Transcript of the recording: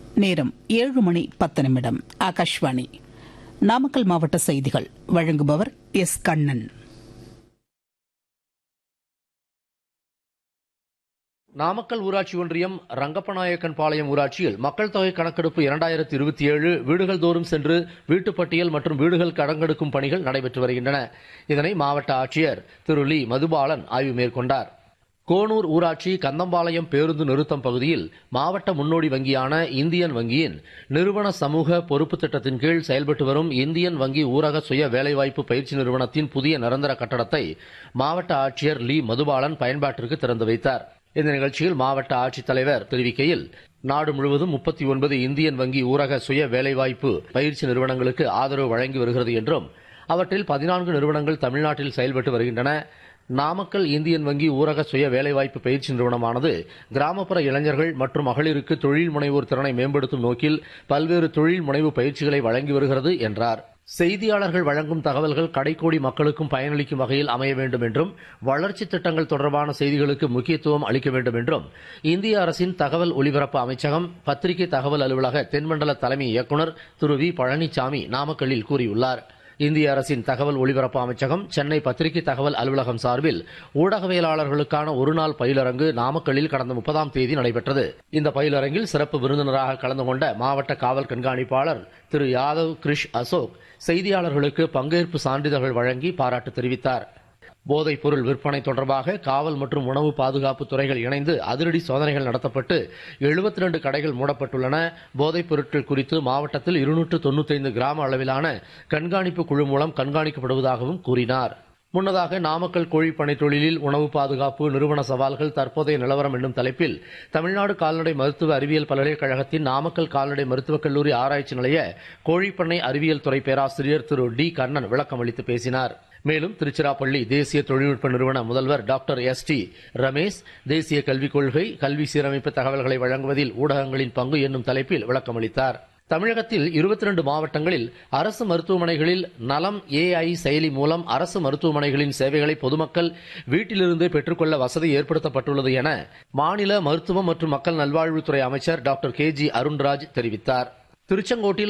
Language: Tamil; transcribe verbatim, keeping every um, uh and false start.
நேரம் ஏழு மணி பத்து நிமிடம். ஆகாஷ்வாணி நாமக்கல் மாவட்ட செய்திகள் வழங்குபவர் எஸ் கண்ணன். நாமக்கல் ஊராட்சி ஒன்றியம் ரங்கப்பநாயக்கன் பாளையம் ஊராட்சியில் மக்கள் தொகை கணக்கெடுப்பு இரண்டாயிரத்தி இருபத்தி ஏழு வீடுகள் தோறும் சென்று வீட்டுப்பட்டியல் மற்றும் வீடுகள் கணக்கெடுக்கும் பணிகள் நடைபெற்று வருகின்றன. இதனை மாவட்ட ஆட்சியர் திரு லீ மதுபாலன் ஆய்வு மேற்கொண்டார். கோனூர் ஊராட்சி கந்தம்பாளையம் பேருந்து நிறுத்தம் பகுதியில் மாவட்ட முன்னோடி வங்கியான இந்தியன் வங்கியின் நிறுவன சமூக பொறுப்பு திட்டத்தின் கீழ் செயல்பட்டு வரும் இந்தியன் வங்கி ஊரக சுய வேலைவாய்ப்பு பயிற்சி நிறுவனத்தின் புதிய நிரந்தர கட்டடத்தை மாவட்ட ஆட்சியர் லீ மதுபாலன் பயன்பாட்டிற்கு திறந்து வைத்தார். இந்த நிகழ்ச்சியில் மாவட்ட ஆட்சித்தலைவர் தெரிவிக்கையில், நாடு முழுவதும் முப்பத்தி ஒன்பது இந்தியன் வங்கி ஊரக சுய வேலைவாய்ப்பு பயிற்சி நிறுவனங்களுக்கு ஆதரவு வழங்கி வருகிறது என்றும், அவற்றில் பதினான்கு நிறுவனங்கள் தமிழ்நாட்டில் செயல்பட்டு வருகின்றன. நாமக்கல் இந்தியன் வங்கி ஊரக சுய வேலைவாய்ப்பு பயிற்சி நிறுவனமானது கிராமப்புற இளைஞர்கள் மற்றும் மகளிருக்கு தொழில் முனைவோர் திறனை மேம்படுத்தும் நோக்கில் பல்வேறு தொழில் முனைவு பயிற்சிகளை வழங்கி வருகிறது என்றார். செய்தியாளர்கள் வழங்கும் தகவல்கள் கடைக்கோடி மக்களுக்கும் பயனளிக்கும் வகையில் அமைய வேண்டும் என்றும், வளர்ச்சி திட்டங்கள் தொடர்பான செய்திகளுக்கு முக்கியத்துவம் அளிக்க வேண்டும் என்றும் இந்திய அரசின் தகவல் ஒலிபரப்பு அமைச்சகம் பத்திரிகை தகவல் அலுவலக தென்மண்டல தலைமை இயக்குநர் திரு வி பழனிசாமி நாமக்கல்லில் கூறியுள்ளார். இந்திய அரசின் தகவல் ஒலிபரப்பு அமைச்சகம் சென்னை பத்திரிகை தகவல் அலுவலகம் சார்பில் ஊடகவியலாளர்களுக்கான ஒருநாள் பயிலரங்கு நாமக்கல்லில் கடந்த முப்பதாம் தேதி நடைபெற்றது. இந்த பயிலரங்கில் சிறப்பு விருந்தினராக கலந்து கொண்ட மாவட்ட காவல் கண்காணிப்பாளர் திரு யாதவ் கிரிஷ் அசோக் செய்தியாளர்களுக்கு பங்கேற்பு சான்றிதழ்கள் வழங்கி பாராட்டு தெரிவித்தார். போதைப் பொருள் விற்பனை தொடர்பாக காவல் மற்றும் உணவு பாதுகாப்பு துறைகள் இணைந்து அதிரடி சோதனைகள் நடத்தப்பட்டு எழுபத்தி இரண்டு கடைகள் மூடப்பட்டுள்ளன. போதைப் பொருட்கள் குறித்து மாவட்டத்தில் இருநூற்று தொன்னூற்றி ஐந்து கிராம அளவிலான கண்காணிப்பு குழு மூலம் கண்காணிக்கப்படுவதாகவும் கூறினார். முன்னதாக நாமக்கல் கோழிப்பனை தொழிலில் உணவு பாதுகாப்பு நிறுவன சவால்கள் தற்போதைய நிலவரம் என்னும் தலைப்பில் தமிழ்நாடு கால்நடை மருத்துவ அறிவியல் பல்கலைக்கழகத்தின் நாமக்கல் கால்நடை மருத்துவக் கல்லூரி ஆராய்ச்சி நிலைய கோழிப்பண்ணை அறிவியல் துறை பேராசிரியர் திரு டி கண்ணன் விளக்கம் அளித்து பேசினார். மேலும் திருச்சிராப்பள்ளி தேசிய தொழில்நுட்ப நிறுவன முதல்வர் டாக்டர் எஸ் டி ரமேஷ் தேசிய கல்விக் கொள்கை கல்வி சீரமைப்பு தகவல்களை வழங்குவதில் ஊடகங்களின் பங்கு என்னும் தலைப்பில் விளக்கம் அளித்தார். தமிழகத்தில் இருபத்தி இரண்டு மாவட்டங்களில் அரசு மருத்துவமனைகளில் நலம் ஏஐ செயலி மூலம் அரசு மருத்துவமனைகளின் சேவைகளை பொதுமக்கள் வீட்டிலிருந்தே பெற்றுக்கொள்ள வசதி ஏற்படுத்தப்பட்டுள்ளது என மாநில மருத்துவம் மற்றும் மக்கள் நல்வாழ்வுத்துறை அமைச்சர் டாக்டர் கே ஜி அருண்ராஜ் தெரிவித்தார். திருச்செங்கோட்டில்